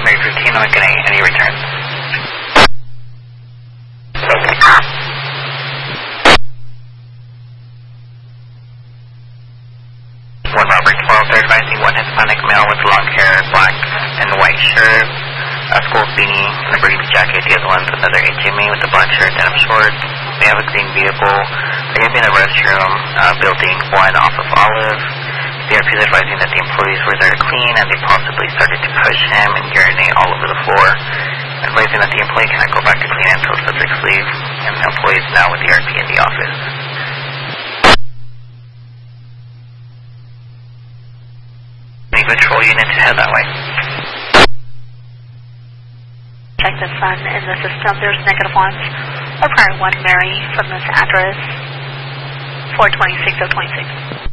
Mary 15, I'm getting any returns. Okay. 1 Robert 12, they're advising 1 Hispanic male with long hair, black and white shirt, a school beanie, and a burgundy jacket. The other one's another HME with a black shirt, denim shorts. They have a green vehicle. They're going to be in a restroom, building 1 off of Olive. The RP is advising that the employees were there to clean and they possibly started to push him and urinate all over the floor. Advising that the employee cannot go back to clean until subjects leave, and the employee is now with the RP in the office. Any patrol unit to head that way. Check the sun in the system. There's negative ones. Or prior 1 Mary from this address, 426 of 26.